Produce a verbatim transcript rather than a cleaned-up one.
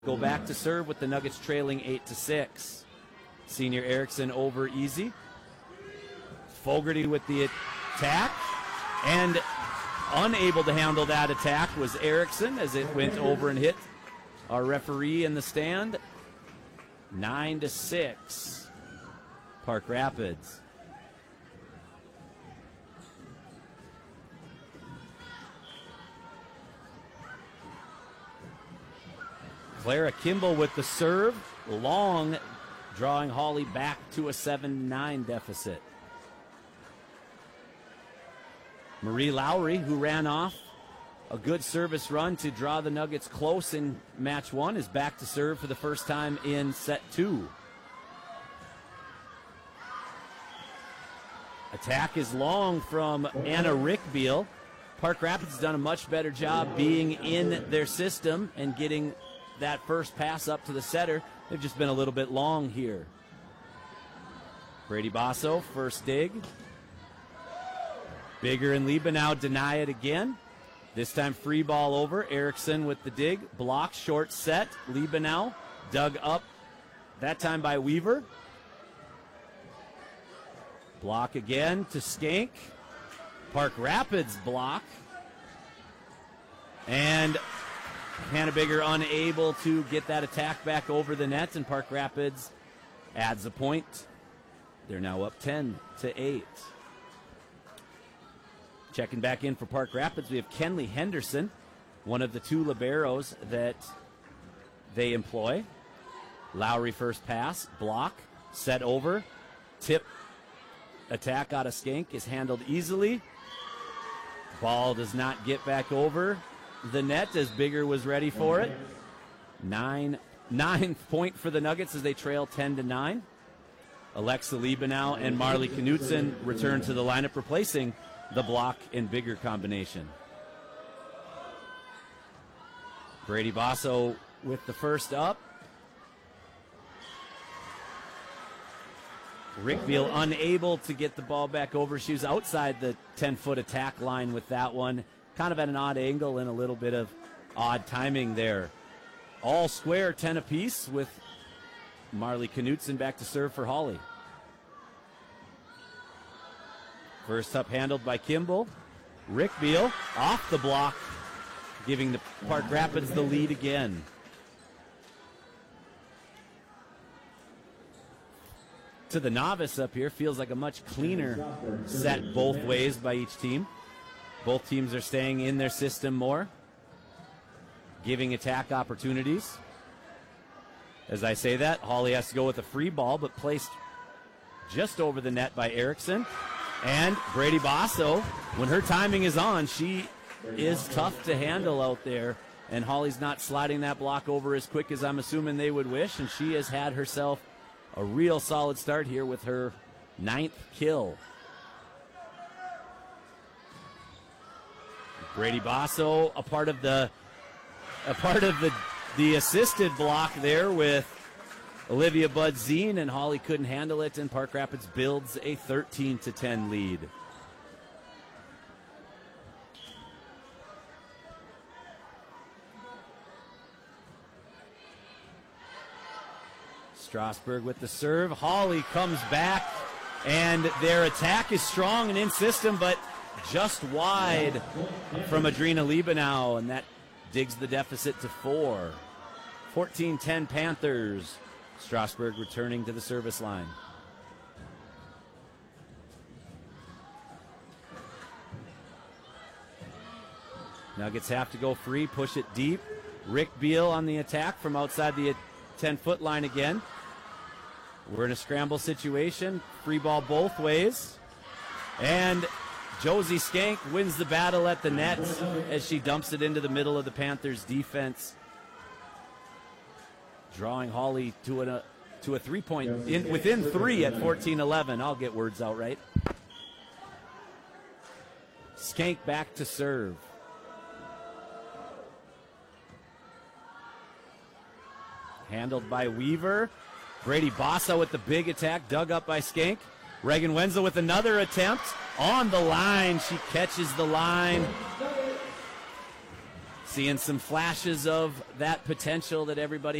Go back to serve with the Nuggets trailing eight to six. Senior Erickson over easy. Fogarty with the attack, and unable to handle that attack was Erickson as it went over and hit our referee in the stand. Nine to six, Park Rapids. Clara Kimball with the serve, long, drawing Hawley back to a seven nine deficit. Marie Lowry, who ran off a good service run to draw the Nuggets close in match one, is back to serve for the first time in set two. Attack is long from Anna Rickbeal. Park Rapids has done a much better job being in their system and getting that first pass up to the setter. They've just been a little bit long here. Brady Basso, first dig. Bigger and Liebenau deny it again. This time free ball over. Erickson with the dig. Block, short set. Liebenau dug up, that time by Weaver. Block again to Skank. Park Rapids block. And Hannah Bigger unable to get that attack back over the net, and Park Rapids adds a point. They're now up ten to eight. Checking back in for Park Rapids, we have Kenley Henderson, one of the two liberos that they employ. Lowry first pass, block, set over, tip, attack out of Skank is handled easily. Ball does not get back over the net as Bigger was ready for it. Nine, nine point for the Nuggets as they trail ten to nine. Alexa Liebenau and Marley Knutson return to the lineup, replacing the block and Bigger combination. Brady Basso with the first up. Rickbeal unable to get the ball back over. She was outside the ten-foot attack line with that one. Kind of at an odd angle and a little bit of odd timing there. All square, ten apiece, with Marley Knutson back to serve for Hawley. First up handled by Kimball. Rickbeal off the block, giving the Park Rapids the lead again. To the novice up here, feels like a much cleaner set both ways by each team. Both teams are staying in their system more, giving attack opportunities. As I say that, Hawley has to go with a free ball, but placed just over the net by Erickson. And Brady Basso, when her timing is on, she is tough to handle out there. And Hawley's not sliding that block over as quick as I'm assuming they would wish. And she has had herself a real solid start here with her ninth kill. Brady Basso, a part of the a part of the the assisted block there with Olivia Budzine, and Hawley couldn't handle it, and Park Rapids builds a thirteen to ten lead. Strasburg with the serve. Hawley comes back, and their attack is strong and in system, but just wide from Adrina Liebenau, and that digs the deficit to four. fourteen ten Panthers. Strasburg returning to the service line. Nuggets have to go free, push it deep. Rick Beal on the attack from outside the ten-foot line again. We're in a scramble situation. Free ball both ways. And Josie Skank wins the battle at the net as she dumps it into the middle of the Panthers' defense, drawing Hawley to a to a three-point in within three at fourteen eleven. I'll get words out right. Skank back to serve. Handled by Weaver. Brady Basso with the big attack, dug up by Skank. Reagan Wenzel with another attempt on the line. She catches the line. seeing some flashes of that potential that everybody